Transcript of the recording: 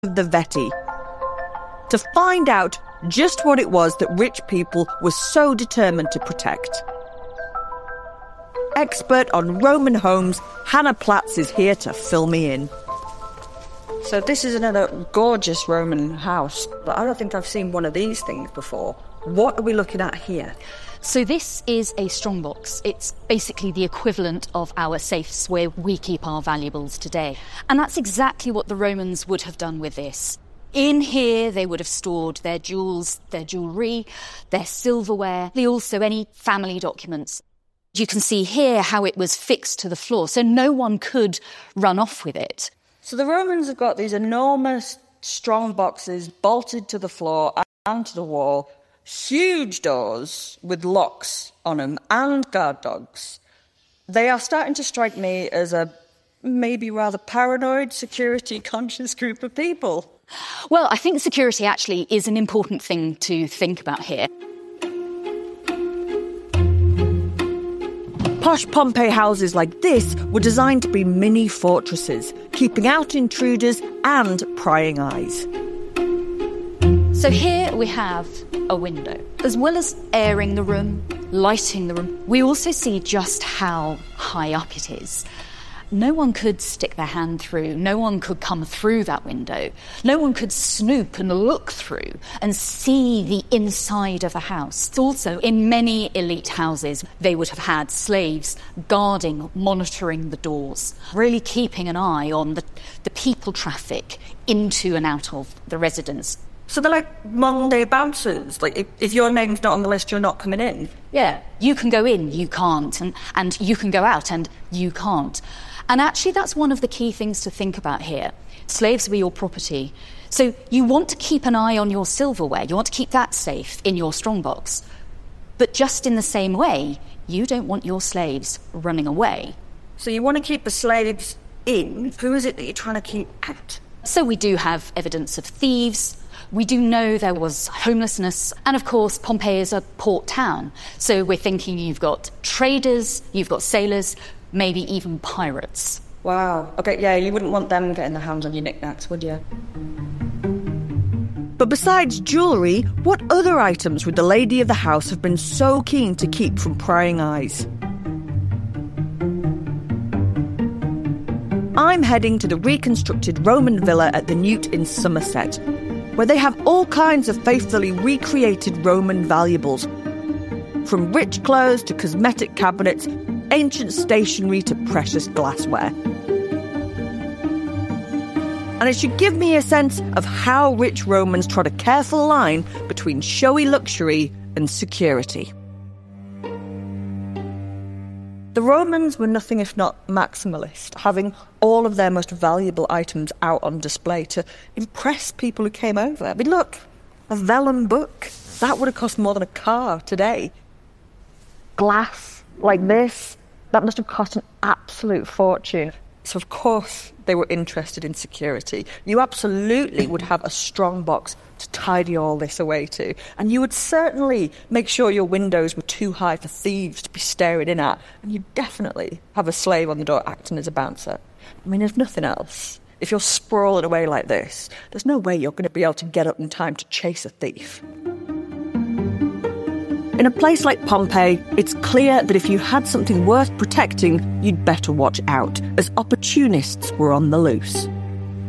the Veti to find out just what it was that rich people were so determined to protect. Expert on Roman homes, Hannah Platz is here to fill me in. So this is another gorgeous Roman house, but I don't think I've seen one of these things before. What are we looking at here? So this is a strongbox. It's basically the equivalent of our safes where we keep our valuables today. And that's exactly what the Romans would have done with this. In here, they would have stored their jewels, their jewellery, their silverware, also any family documents. You can see here how it was fixed to the floor, so no one could run off with it. So the Romans have got these enormous strong boxes bolted to the floor and to the wall, huge doors with locks on them and guard dogs. They are starting to strike me as a maybe rather paranoid, security-conscious group of people. Well, I think security actually is an important thing to think about here. Posh Pompeii houses like this were designed to be mini fortresses, keeping out intruders and prying eyes. So here we have a window. As well as airing the room, lighting the room, we also see just how high up it is. No one could stick their hand through, no one could come through that window, no one could snoop and look through and see the inside of a house. Also, in many elite houses, they would have had slaves guarding, monitoring the doors, really keeping an eye on the people traffic into and out of the residence. So they're like modern-day bouncers. Like, if your name's not on the list, you're not coming in. Yeah, you can go in, you can't, and you can go out, and you can't. And actually, that's one of the key things to think about here. Slaves were your property. So you want to keep an eye on your silverware. You want to keep that safe in your strongbox. But just in the same way, you don't want your slaves running away. So you want to keep the slaves in. Who is it that you're trying to keep out? So we do have evidence of thieves. We do know there was homelessness. And of course, Pompeii is a port town. So we're thinking you've got traders, you've got sailors, maybe even pirates. Wow. Okay, yeah, you wouldn't want them getting their hands on your knickknacks, would you? But besides jewellery, what other items would the lady of the house have been so keen to keep from prying eyes? I'm heading to the reconstructed Roman villa at the Newt in Somerset, where they have all kinds of faithfully recreated Roman valuables, from rich clothes to cosmetic cabinets, ancient stationery to precious glassware. And it should give me a sense of how rich Romans trod a careful line between showy luxury and security. The Romans were nothing if not maximalist, having all of their most valuable items out on display to impress people who came over. I mean, look, a vellum book, that would have cost more than a car today. Glass like this, that must have cost an absolute fortune. So, of course, they were interested in security. You absolutely would have a strong box to tidy all this away to. And you would certainly make sure your windows were too high for thieves to be staring in at. And you'd definitely have a slave on the door acting as a bouncer. I mean, if nothing else, if you're sprawling away like this, there's no way you're going to be able to get up in time to chase a thief. In a place like Pompeii, it's clear that if you had something worth protecting, you'd better watch out, as opportunists were on the loose.